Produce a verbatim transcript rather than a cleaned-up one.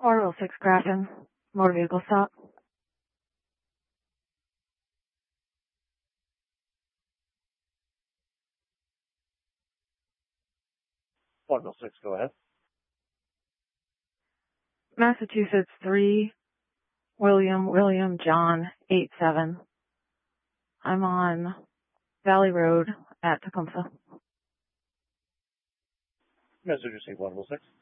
Orville six Grafton, motor vehicle stop. Orville six, go ahead. Massachusetts three, William, William, John, eight seven. I'm on Valley Road at Tecumseh. Message received, Orville six.